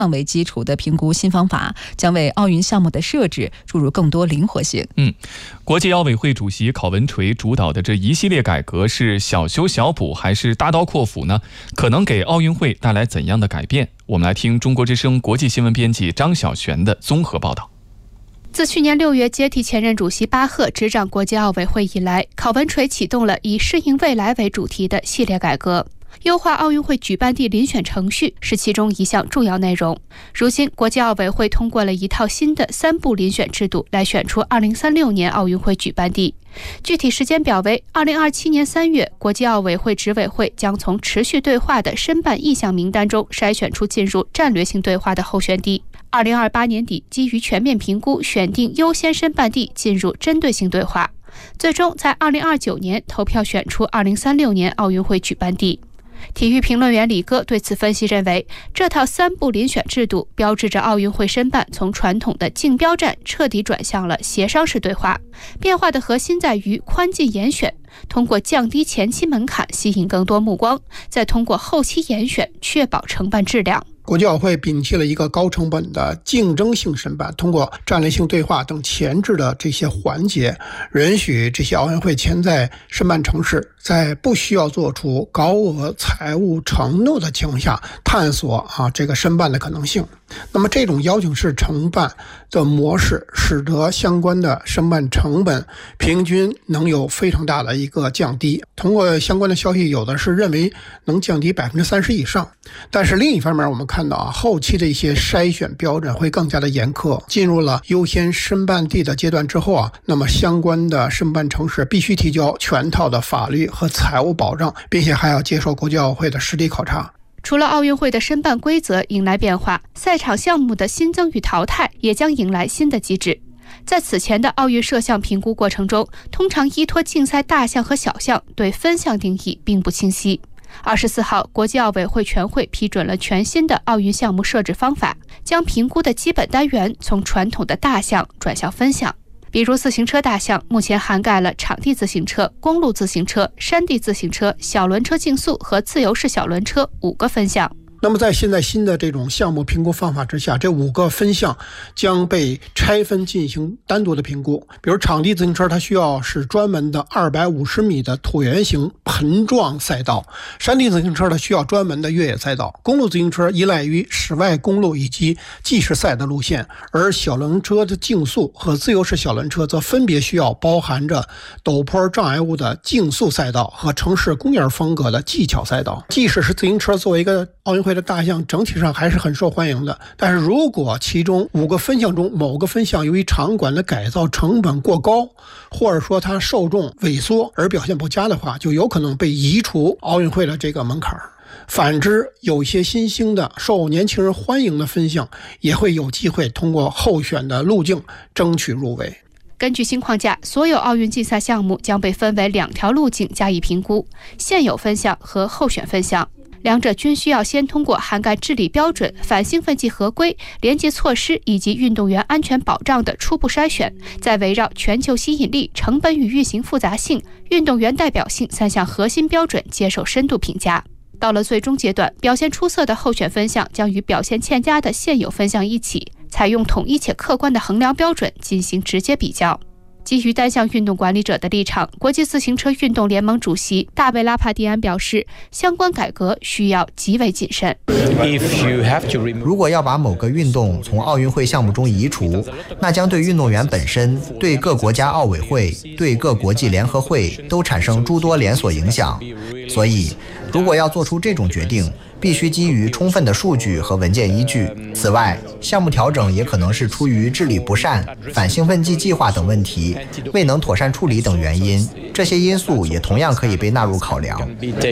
为基础的评估新方法，将为奥运项目的设置注入更多灵活性。 国际奥委会主席考文垂主导的这一系列改革是小修小补还是大刀阔斧呢？可能给奥运会带来怎样的改变？我们来听中国之声国际新闻编辑张晓璇的综合报道。 自去年6月接替前任主席巴赫执掌国际奥委会以来，考文垂启动了以适应未来为主题的系列改革。优化奥运会举办地遴选程序是其中一项重要内容。如今，国际奥委会通过了一套新的3步遴选制度，来选出2036年奥运会举办地。具体时间表为：2027年3月，国际奥委会执委会将从持续对话的申办意向名单中筛选出进入战略性对话的候选地。2028年底，基于全面评估，选定优先申办地进入针对性对话，最终在2029年投票选出2036年奥运会举办地。体育评论员李戈对此分析认为，这套3步遴选制度标志着奥运会申办从传统的竞标战彻底转向了协商式对话。变化的核心在于宽进严选，通过降低前期门槛吸引更多目光，再通过后期严选确保承办质量。 国际奥会摒弃了一个高成本的竞争性申办，通过战略性对话等前置的这些环节，允许这些奥运会潜在申办城市在不需要做出高额财务承诺的情况下，探索这个申办的可能性。那么这种邀请式承办的模式，使得相关的申办成本平均能有非常大的一个降低。通过相关的消息，有的是认为能降低30%以上。但是另一方面，我们看到后期的一些筛选标准会更加的严苛。进入了优先申办地的阶段之后那么相关的申办城市必须提交全套的法律和财务保障，并且还要接受国际奥委会的实地考察。 除了奥运会的申办规则迎来变化，赛场项目的新增与淘汰也将迎来新的机制。在此前的奥运设项评估过程中，通常依托竞赛大项和小项，对分项定义并不清晰。24号，国际奥委会全会批准了全新的奥运项目设置方法，将评估的基本单元从传统的大项转向分项。比如自行车大项，目前涵盖了场地自行车、公路自行车、山地自行车、小轮车竞速和自由式小轮车5个分项。 那么在现在新的这种项目评估方法之下，这5个分项将被拆分进行单独的评估。比如场地自行车，它需要是专门的250米的椭圆形盆状赛道；山地自行车它需要专门的越野赛道；公路自行车依赖于室外公路以及计时赛的路线；而小轮车的竞速和自由式小轮车则分别需要包含着陡坡障碍物的竞速赛道和城市公园风格的技巧赛道。即使是自行车作为一个奥运会的大项，整体上还是很受欢迎的。但是如果其中5个分项中某个分项由于场馆的改造成本过高，或者说它受众萎缩而表现不佳的话，就有可能被移除奥运会的这个门槛。反之，有一些新兴的受年轻人欢迎的分项也会有机会通过候选的路径争取入围。 根据新框架，所有奥运竞赛项目将被分为2条路径加以评估：现有分项和候选分项。两者均需要先通过涵盖治理标准、反兴奋剂合规、廉洁措施以及运动员安全保障的初步筛选，再围绕全球吸引力、成本与运行复杂性、运动员代表性3项核心标准接受深度评价。到了最终阶段，表现出色的候选分项将与表现欠佳的现有分项一起，采用统一且客观的衡量标准进行直接比较。基于单项运动管理者的立场，国际自行车运动联盟主席大卫拉帕蒂安表示，相关改革需要极为谨慎。 如果要把某个运动从奥运会项目中移除，那将对运动员本身、对各国家奥委会、对各国际联合会都产生诸多连锁影响。所以，如果要做出这种决定，必须基于充分的数据和文件依据。此外，项目调整也可能是出于治理不善、反兴奋剂计划等问题未能妥善处理等原因，这些因素也同样可以被纳入考量。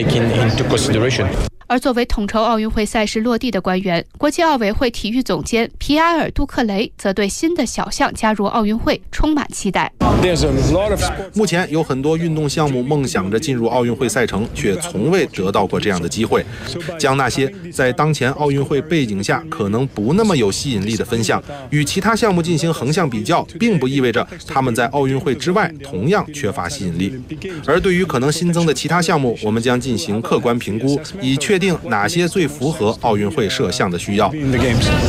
而作为统筹奥运会赛事落地的官员，国际奥委会体育总监皮埃尔·杜克雷则对新的小项加入奥运会充满期待。 目前有很多运动项目梦想着进入奥运会赛程，却从未得到过这样的机会。将那些在当前奥运会背景下可能不那么有吸引力的分项与其他项目进行横向比较，并不意味着他们在奥运会之外同样缺乏吸引力。而对于可能新增的其他项目，我们将进行客观评估，以确定哪些最符合奥运会摄像的需要。